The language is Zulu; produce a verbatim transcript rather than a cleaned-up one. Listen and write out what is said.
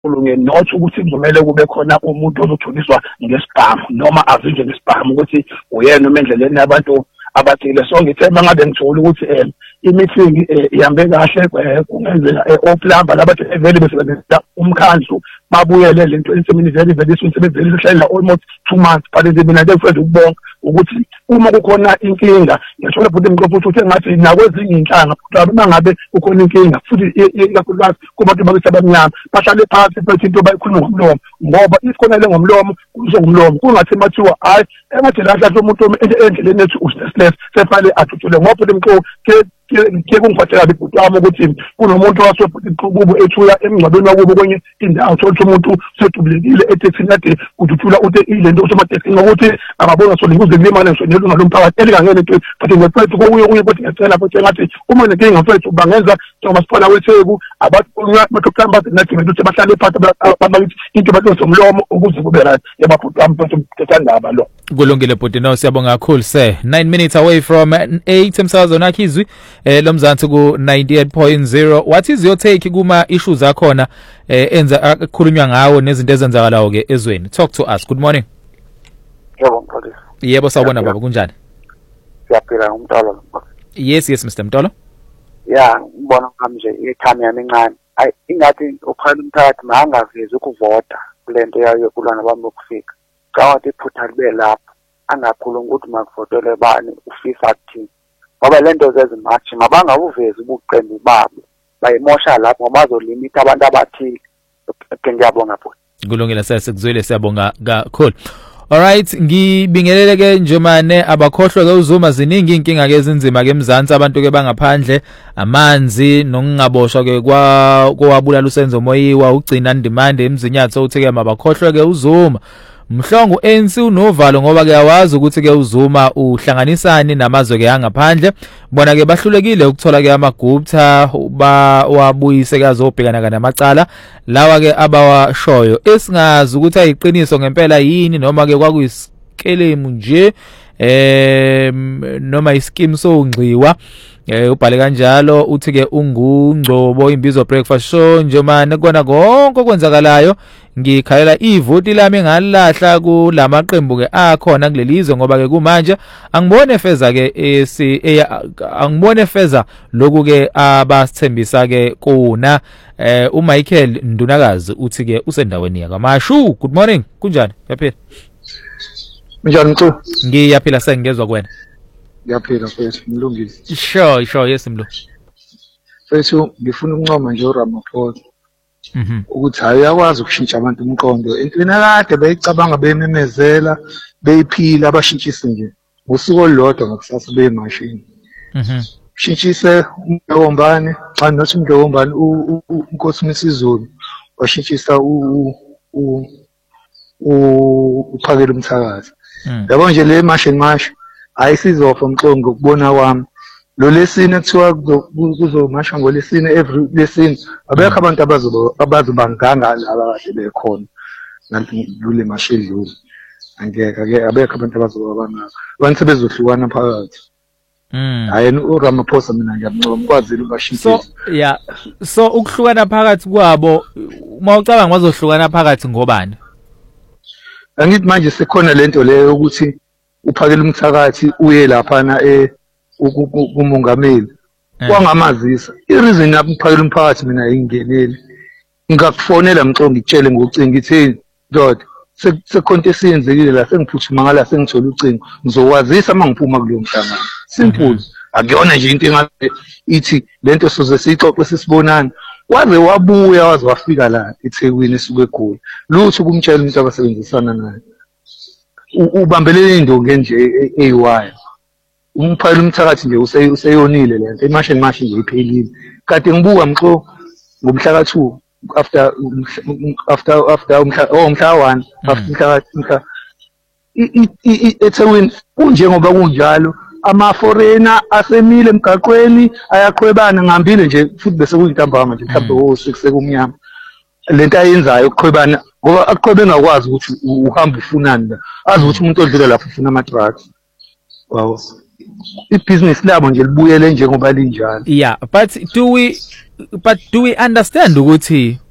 kulunge not ukuthi kuzomela kube khona umuntu ozothuliswa ngesibhamu noma avinjwe ngesibhamu ukuthi uyena uma endleleni yabantu abathile. So ngithe mangabe ngithola ukuthi eh i-meeting ihambe kahle kungenzeka oplamba labathi vele besebenzisa umkhandlu babuyele lento ensemini vele vele isebenze ihlela almost two months but mina ngifuna ukubonga ukuthi uma kukhona inkinga ngiyathola futhi ngiqofa ukuthi ngathi nakwezinye inhlanga futhi uma ngabe kukhona inkinga futhi ikakhulukazi kubantu babesabamnyama bahlale phansi futhi into bayikhuluma ngomlomo ngoba isikhona le ngomlomo kuzongumlomo kungathi mathiwa hayi engathi la hlathe umuntu endleleni ethu useless sefale athuthule ngoba lemqo ke ke kungiphathela ibhuti wami ukuthi kunomuntu wasefuthi kubo ethuya emngcwabeni wakubo kwenye indawo thola umuntu sedubulekile etaxini kade uduthula ute ilento usemateksi ngokuthi ababona sona ukuze kulimane ngisho nelunga lomphakathi elingangene into but ngefethu kuye kuye ukuthi ngicela futhi ngathi uma nenkinga mfethu bangenza njengoba sifana wetheku abantu bathokamba nathi ukuthi bahlale phansi babakithi into bazomlomo ukuze kube right yababhuti wami futhi ngethanda lo kulungile bhuti no siyabonga kakhulu sir. Nine minutes away from eight emsakazo nakhizwi eh lomzansi ku ninety-eight point zero. What is your take kuma issues akhona eh enza akukhulunywa ngawo nezinto ezenzakalayo ke ezweni? Talk to us. Good morning. Yebo mfowethu. Yebo sawubona baba kunjani? Siyaphila uMtolo. Yes yes Mister Mtolo. Yeah ngibona ngamje ikhami yami encane. Ay ingathi uphela umphakathi mangavezi ukuvota kulento yayo kulana bami ukufika. Kawathi iphutha libe lapho angakhuluma ukuthi makuvotele bani uFIFA team ngoba lento zezimatch mabangavezi ubuqembu babo bayimosha lapho ngoba bazolimita abantu abathile. Ngiyabonga futhi kulungile sesikuzwile siyabonga kakhulu. Alright ngibingelele ke njemane abakhohlwe ke uzuma ziningi inkinga ke ezinzima ke eMzansi abantu ke bangaphandle amanzi nokungaboshwa ke kwa kwabulala usenzo moyiwa ugcina ndimande emzinyatho uthi ke mabakhohlwe ke uzuma Mhlongo A N C unovalo ngoba ke yawazi ukuthi ke uzuma uhlanganisani namazwe ke angaphandle bona ke bahlulekile ukuthola ke amagupta ba wabuyise ke azobhekana namacala lawa ke abawashoyo esingazi ukuthi ayiqiniso ngempela yini noma ke kwakuyiskelemu nje eh noma ischeme songciwa eh ubhale kanjalo uthi ke ungungcobo imbizo breakfast show nje manje kona konke okwenzakalayo ngikhalela ivoti lami ngalahla kulamaqembu ke akhona kulelizwe ngoba ke kumanje angibone feza ke esi angibone feza lokhu ke abasithembisa ke kuna eh uMichael Ndunakazi uthi ke usendaweni yakaMashu. Good morning kunjani yaphila? Njani mcu? Ngiyaphila sengezwe kwena. Ngiyaphila mfethu ngilungile. Sure sure yes mlo. Mfethu ngifuna ukuncoma nje uRamaphosa. Mhm. Ukuthi ayakwazi ukushintsha abantu umqondo. Entweni kade bayicabanga bememezela beyiphila abashintshise nje. Usuku olulodwa ngakusasa beyimashini. Mhm. Shintshise uMntombane, xa nothi uMntombane uNkosi Misizulu washintshisa u u uphakela umthakazi. Yabo nje le mashini mash ayisizofa umxongo ukubona kwami. Lo lesine kuthiwa kuzomasha ngolesine every lesine abekho abantu abazoba abazobanganga abakade bekhona ngale mashini dlule angeke ke abekho abantu abazoba bangaka abantu bezohlukana phakathi. Mm. Hayi uRamaphosa mina ngiyamncoma kwazile ubashintshisa. So yeah so ukuhlukana phakathi kwabo uma ucabanga bazohlukana phakathi ngobani? Angithi manje sekhona lento leyo ukuthi uphakela umthakathi uye lapha na eh kumongameli kwangamazisa ireason yaphakela umphakathi mina ayingeneli ngikufonela mxongo ngitshele ngocingo ngithi Dod sekonke esiyenzekile la sengiphuthuma ngala sengithola ucingo ngizokwazisa mangiphuma kuleyo mhlangano simple akuyona nje into engale ithi lento soze sixoxe sisibonana waze wabuya waze wafika la eThekwini esuke eGoli lutho kumtshela umuntu abasebenzisana naye ubambelele indonge nje eyiwayo umphakathi umthakathi nje useyonile lento imashini mashini nje iphelile kade ngibuka mxo ngomhla ka two after after after umhla oh umhla one after umhla eThekwini kunje ngoba kunjalo ama foreigner asemile emgaqweni ayaqhwebana ngihambile nje futhi bese kuyintambama nje mhlawumbe o six sekumnyama lento ayenzayo ukuqhwebana ngoba aqhwebe ngakwazi ukuthi uhamba ufunani la azi ukuthi umuntu odlula lapho ufuna ama drugs wow ibusiness labo nje libuyele nje ngoba linjalo. Yeah but do we but do we understand ukuthi